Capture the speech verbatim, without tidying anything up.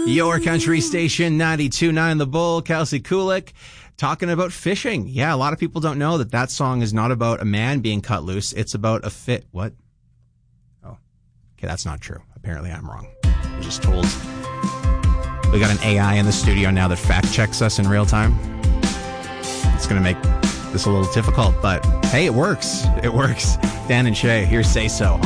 Your country station, ninety-two point nine The Bull, Kelsey Kulik, talking about fishing. Yeah, a lot of people don't know that that song is not about a man being cut loose. It's about a fit. What? Oh, okay, that's not true. Apparently I'm wrong. I'm just told. We got an A I in the studio now that fact checks us in real time. It's going to make this a little difficult, but hey, it works. It works. Dan and Shay, here's Say So.